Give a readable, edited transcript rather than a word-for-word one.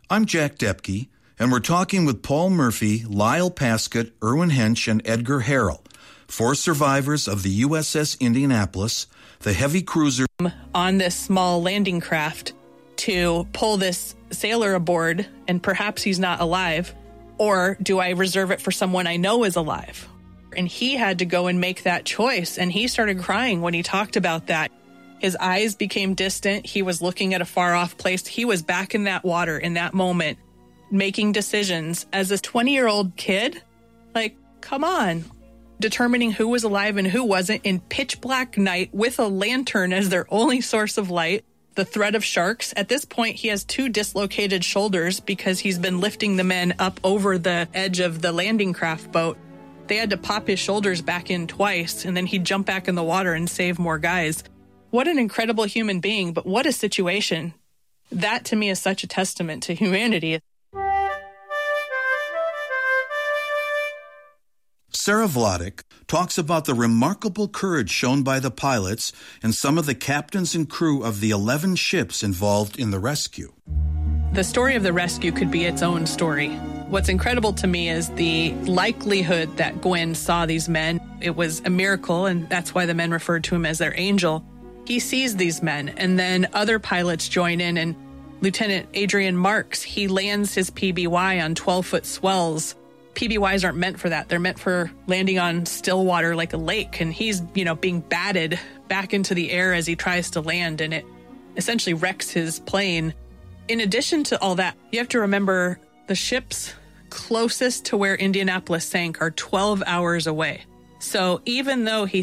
I'm Jack Depke, and we're talking with Paul Murphy, Lyle Paskett, Erwin Hench, and Edgar Harrell, 4 survivors of the USS Indianapolis, the heavy cruiser on this small landing craft to pull this sailor aboard, and perhaps he's not alive, or do I reserve it for someone I know is alive? And he had to go and make that choice, and he started crying when he talked about that. His eyes became distant. He was looking at a far-off place. He was back in that water in that moment, making decisions as a 20-year-old kid. Like, come on. Determining who was alive and who wasn't in pitch black night with a lantern as their only source of light. The threat of sharks. At this point, he has 2 dislocated shoulders because he's been lifting the men up over the edge of the landing craft boat. They had to pop his shoulders back in twice, and then he'd jump back in the water and save more guys. What an incredible human being, but what a situation. That, to me, is such a testament to humanity. Sarah Vladeck talks about the remarkable courage shown by the pilots and some of the captains and crew of the 11 ships involved in the rescue. The story of the rescue could be its own story. What's incredible to me is the likelihood that Gwen saw these men. It was a miracle, and that's why the men referred to him as their angel. He sees these men, and then other pilots join in, and Lieutenant Adrian Marks, he lands his PBY on 12-foot swells. PBYs aren't meant for that. They're meant for landing on still water like a lake, and he's, being batted back into the air as he tries to land, and it essentially wrecks his plane. In addition to all that, you have to remember the ships closest to where Indianapolis sank are 12 hours away. So even though he